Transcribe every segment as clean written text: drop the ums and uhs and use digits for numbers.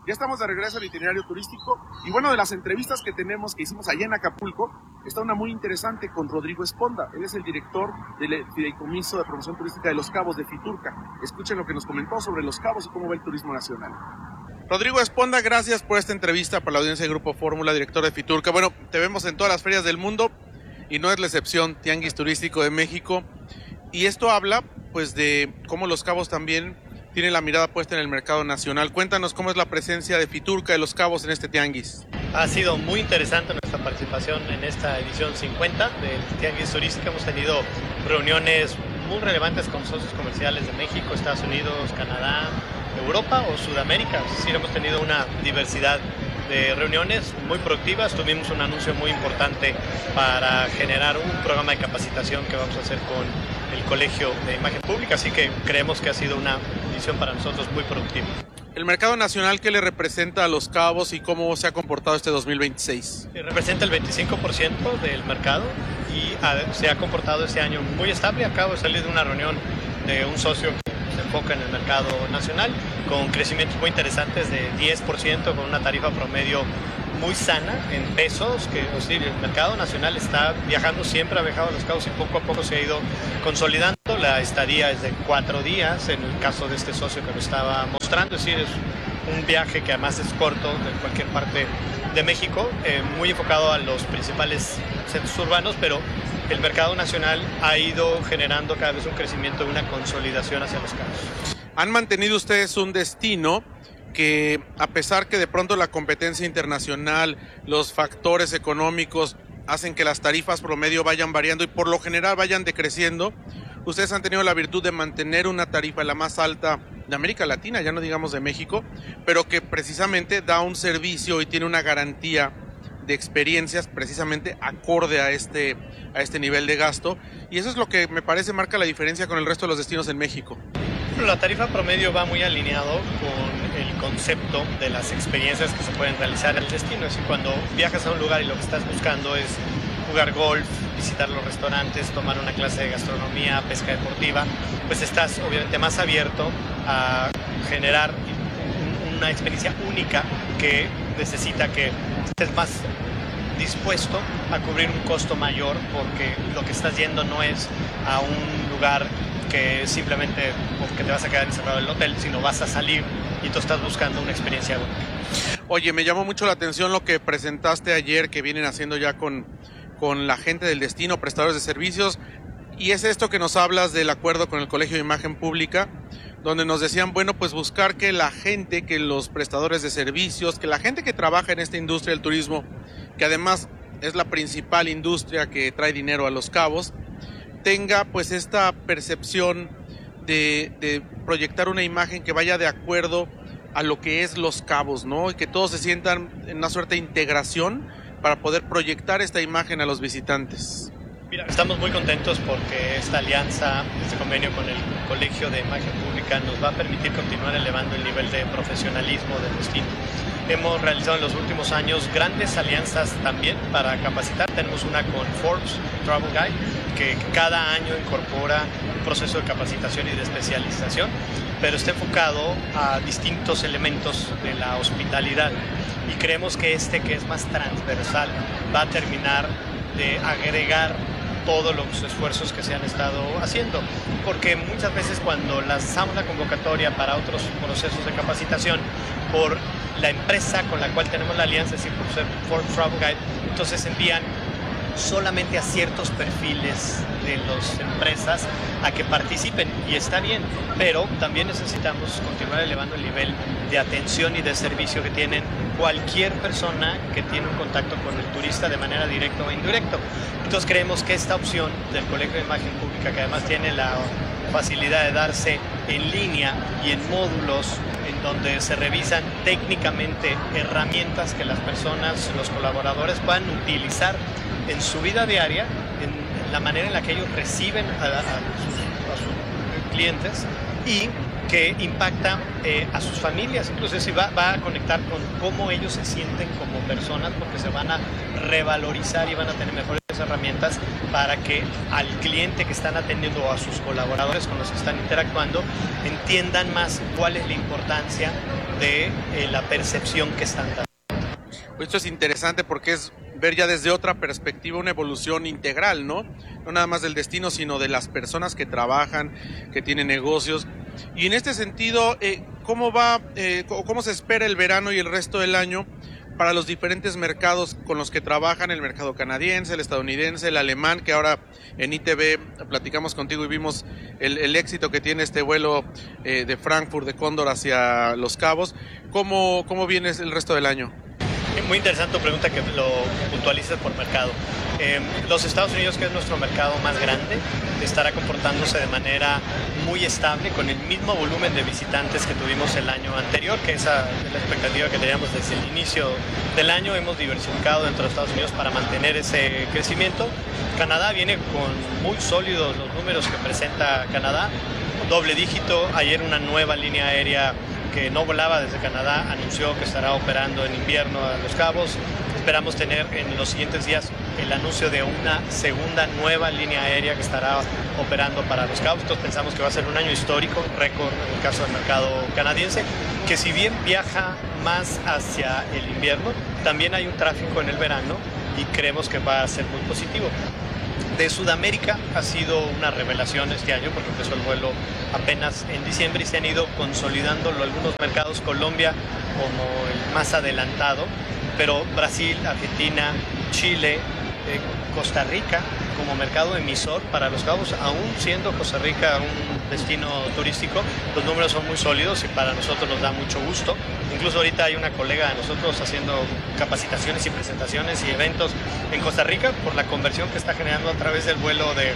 Ya estamos de regreso al itinerario turístico y bueno, de las entrevistas que tenemos, que hicimos allá en Acapulco, está una muy interesante con Rodrigo Esponda. Él es el director del Fideicomiso de Promoción Turística de Los Cabos de Fiturca. Escuchen lo que nos comentó sobre Los Cabos y cómo ve el turismo nacional. Rodrigo Esponda, gracias por esta entrevista para la audiencia de Grupo Fórmula, director de Fiturca. Bueno, te vemos en todas las ferias del mundo y no es la excepción, Tianguis Turístico de México. Y esto habla pues de cómo Los Cabos también tiene la mirada puesta en el mercado nacional. Cuéntanos cómo es la presencia de Fiturca de Los Cabos en este tianguis. Ha sido muy interesante nuestra participación en esta edición 50 del Tianguis Turístico. Hemos tenido reuniones muy relevantes con socios comerciales de México, Estados Unidos, Canadá, Europa o Sudamérica. Es decir, hemos tenido una diversidad de reuniones muy productivas. Tuvimos un anuncio muy importante para generar un programa de capacitación que vamos a hacer con el Colegio de Imagen Pública, así que creemos que ha sido una edición para nosotros muy productiva. ¿El mercado nacional qué le representa a Los Cabos y cómo se ha comportado este 2026? Representa el 25% del mercado y se ha comportado este año muy estable. Acabo de salir de una reunión de un socio que se enfoca en el mercado nacional con crecimientos muy interesantes de 10%, con una tarifa promedio muy sana en pesos, que es decir, el mercado nacional está viajando, siempre ha viajado a Los Cabos y poco a poco se ha ido consolidando. La estadía es de 4 días, en el caso de este socio que lo estaba mostrando, es decir, es un viaje que además es corto de cualquier parte de México, muy enfocado a los principales centros urbanos, pero el mercado nacional ha ido generando cada vez un crecimiento y una consolidación hacia Los Cabos. ¿Han mantenido ustedes un destino que, a pesar que de pronto la competencia internacional, los factores económicos hacen que las tarifas promedio vayan variando y por lo general vayan decreciendo, ustedes han tenido la virtud de mantener una tarifa la más alta de América Latina, ya no digamos de México, pero que precisamente da un servicio y tiene una garantía de experiencias precisamente acorde a este nivel de gasto, y eso es lo que me parece marca la diferencia con el resto de los destinos en México? La tarifa promedio va muy alineado con el concepto de las experiencias que se pueden realizar en el destino. Es decir, cuando viajas a un lugar y lo que estás buscando es jugar golf, visitar los restaurantes, tomar una clase de gastronomía, pesca deportiva, pues estás obviamente más abierto a generar una experiencia única que necesita que estés más dispuesto a cubrir un costo mayor, porque lo que estás yendo no es a un lugar que simplemente porque te vas a quedar encerrado en el hotel, sino vas a salir y tú estás buscando una experiencia única. Oye, me llamó mucho la atención lo que presentaste ayer, que vienen haciendo ya con la gente del destino, prestadores de servicios, y es esto que nos hablas del acuerdo con el Colegio de Imagen Pública, donde nos decían, bueno, pues buscar que la gente, que los prestadores de servicios, que la gente que trabaja en esta industria del turismo, que además es la principal industria que trae dinero a Los Cabos, tenga pues esta percepción de proyectar una imagen que vaya de acuerdo a lo que es Los Cabos, ¿no? Y que todos se sientan en una suerte de integración para poder proyectar esta imagen a los visitantes. Mira, estamos muy contentos porque esta alianza, este convenio con el Colegio de Imagen Pública nos va a permitir continuar elevando el nivel de profesionalismo del destino. Hemos realizado en los últimos años grandes alianzas también para capacitar. Tenemos una con Forbes Travel Guide, que cada año incorpora un proceso de capacitación y de especialización, pero está enfocado a distintos elementos de la hospitalidad. Y creemos que que es más transversal, va a terminar de agregar todos los esfuerzos que se han estado haciendo, porque muchas veces cuando lanzamos la convocatoria para otros procesos de capacitación por la empresa con la cual tenemos la alianza, es decir, por ser Forbes Travel Guide, entonces envían solamente a ciertos perfiles de las empresas a que participen, y está bien, pero también necesitamos continuar elevando el nivel de atención y de servicio que tienen cualquier persona que tiene un contacto con el turista de manera directa o indirecta. Entonces creemos que esta opción del Colegio de Imagen Pública, que además tiene la facilidad de darse en línea y en módulos en donde se revisan técnicamente herramientas que las personas, los colaboradores puedan utilizar en su vida diaria, en la manera en la que ellos reciben a sus clientes, y que impacta a sus familias, incluso si va a conectar con cómo ellos se sienten como personas, porque se van a revalorizar y van a tener mejores herramientas para que al cliente que están atendiendo o a sus colaboradores con los que están interactuando entiendan más cuál es la importancia de la percepción que están dando. Esto es interesante porque es ver ya desde otra perspectiva una evolución integral, ¿no? No nada más del destino, sino de las personas que trabajan, que tienen negocios. Y en este sentido, ¿cómo se espera el verano y el resto del año para los diferentes mercados con los que trabajan? El mercado canadiense, el estadounidense, el alemán, que ahora en ITV platicamos contigo y vimos el éxito que tiene este vuelo de Frankfurt, de Cóndor hacia Los Cabos. ¿Cómo viene el resto del año? Muy interesante tu pregunta, que lo puntualices por mercado. Los Estados Unidos, que es nuestro mercado más grande, estará comportándose de manera muy estable, con el mismo volumen de visitantes que tuvimos el año anterior, que esa es la expectativa que teníamos desde el inicio del año. Hemos diversificado dentro de Estados Unidos para mantener ese crecimiento. Canadá viene con muy sólidos los números que presenta Canadá, doble dígito. Ayer una nueva línea aérea que no volaba desde Canadá anunció que estará operando en invierno a Los Cabos. Esperamos tener en los siguientes días el anuncio de una segunda nueva línea aérea que estará operando para Los Cabos. Entonces pensamos que va a ser un año histórico, récord en el caso del mercado canadiense, que si bien viaja más hacia el invierno, también hay un tráfico en el verano y creemos que va a ser muy positivo. De Sudamérica ha sido una revelación este año porque empezó el vuelo apenas en diciembre y se han ido consolidando algunos mercados, Colombia como el más adelantado, pero Brasil, Argentina, Chile, Costa Rica como mercado emisor para Los Cabos, aún siendo Costa Rica un destino turístico, los números son muy sólidos y para nosotros nos da mucho gusto. Incluso ahorita hay una colega de nosotros haciendo capacitaciones y presentaciones y eventos en Costa Rica por la conversión que está generando a través del vuelo de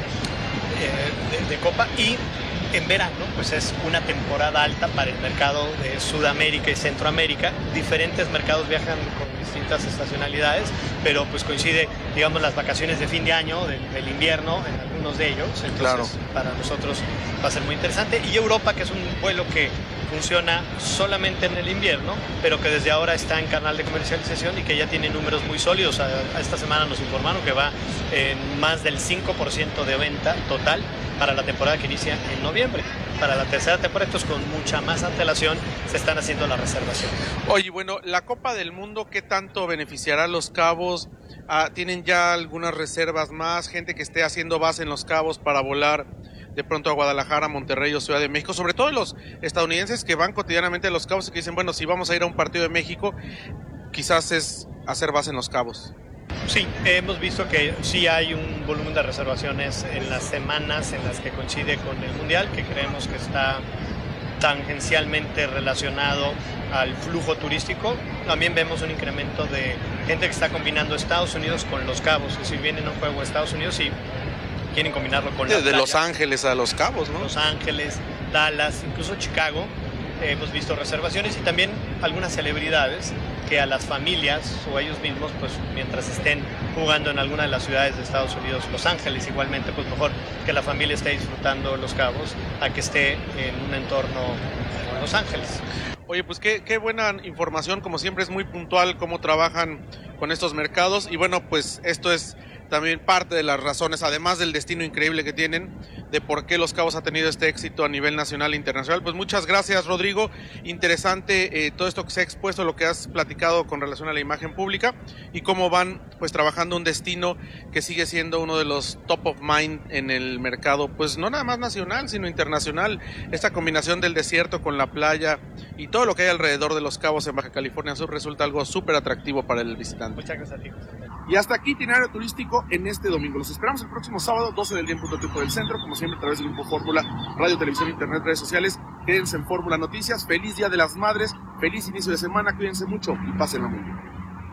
Copa. Y en verano pues es una temporada alta para el mercado de Sudamérica y Centroamérica. Diferentes mercados viajan con distintas estacionalidades, pero pues coincide, digamos, las vacaciones de fin de año, del invierno en algunos de ellos. Entonces, claro, para nosotros va a ser muy interesante. Y Europa, que es un vuelo que funciona solamente en el invierno, pero que desde ahora está en canal de comercialización y que ya tiene números muy sólidos. Esta semana nos informaron que va en más del 5% de venta total para la temporada que inicia en noviembre. Para la tercera temporada, entonces con mucha más antelación se están haciendo las reservaciones. Oye, bueno, la Copa del Mundo, ¿qué tanto beneficiará a Los Cabos? ¿Tienen ya algunas reservas más? Gente que esté haciendo base en Los Cabos para volar de pronto a Guadalajara, Monterrey o Ciudad de México, sobre todo los estadounidenses que van cotidianamente a Los Cabos y que dicen, bueno, si vamos a ir a un partido de México, quizás es hacer base en Los Cabos. Sí, hemos visto que sí hay un volumen de reservaciones en las semanas en las que coincide con el Mundial, que creemos que está tangencialmente relacionado al flujo turístico. También vemos un incremento de gente que está combinando Estados Unidos con Los Cabos, que si vienen a un juego de Estados Unidos y quieren combinarlo con la playa. De Los Ángeles a Los Cabos, ¿no? Los Ángeles, Dallas, incluso Chicago. Hemos visto reservaciones y también algunas celebridades que a las familias o a ellos mismos, pues mientras estén jugando en alguna de las ciudades de Estados Unidos, Los Ángeles igualmente, pues mejor que la familia esté disfrutando Los Cabos a que esté en un entorno en Los Ángeles. Oye, pues qué buena información, como siempre es muy puntual cómo trabajan con estos mercados y bueno, pues esto es también parte de las razones, además del destino increíble que tienen, de por qué Los Cabos ha tenido este éxito a nivel nacional e internacional. Pues muchas gracias, Rodrigo. Interesante todo esto que se ha expuesto, lo que has platicado con relación a la imagen pública y cómo van pues trabajando un destino que sigue siendo uno de los top of mind en el mercado, pues no nada más nacional, sino internacional. Esta combinación del desierto con la playa y todo lo que hay alrededor de Los Cabos en Baja California Sur resulta algo súper atractivo para el visitante. Muchas gracias a ti, José. Y hasta aquí itinerario turístico en este domingo. Los esperamos el próximo sábado, 12 del día en punto tiempo del centro, como siempre a través del Grupo Fórmula, radio, televisión, internet, redes sociales. Quédense en Fórmula Noticias. Feliz Día de las Madres, feliz inicio de semana, cuídense mucho y pásenla muy bien.